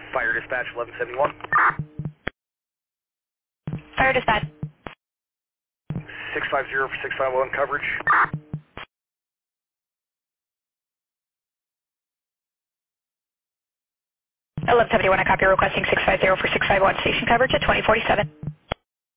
Fire dispatch 1171. Fire dispatch. 650 for 651 coverage. 1171, I copy, requesting 650 for 651 station coverage at 2047.